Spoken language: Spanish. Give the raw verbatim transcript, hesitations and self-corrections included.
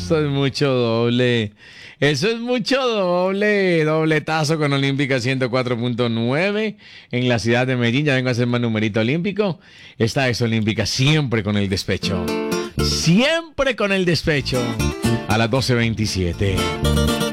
Eso es mucho doble. Eso es mucho doble. Dobletazo con Olímpica ciento cuatro punto nueve en la ciudad de Medellín. Ya vengo a hacer más numerito olímpico. Esta es Olímpica siempre con el despecho. Siempre con el despecho. A las doce veintisiete.